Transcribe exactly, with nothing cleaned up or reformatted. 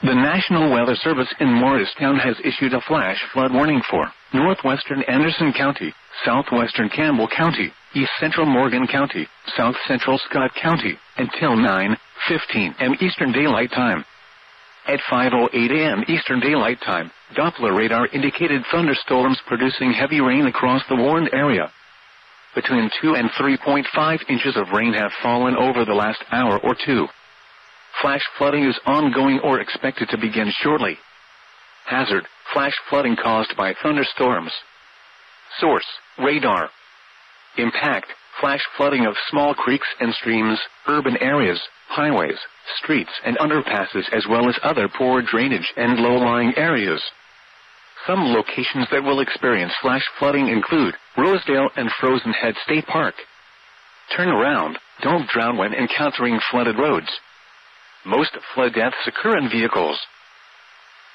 The National Weather Service in Morristown has issued a flash flood warning for northwestern Anderson County, southwestern Campbell County, east central Morgan County, south central Scott County, until nine fifteen a m Eastern Daylight Time. At five oh eight a m Eastern Daylight Time, Doppler radar indicated thunderstorms producing heavy rain across the warned area. Between two and three point five inches of rain have fallen over the last hour or two. Flash flooding is ongoing or expected to begin shortly. Hazard: flash flooding caused by thunderstorms. Source: radar. Impact: flash flooding of small creeks and streams, urban areas, highways, streets and underpasses, as well as other poor drainage and low-lying areas. Some locations that will experience flash flooding include Rosedale and Frozen Head State Park. Turn around. Don't drown when encountering flooded roads. Most flood deaths occur in vehicles.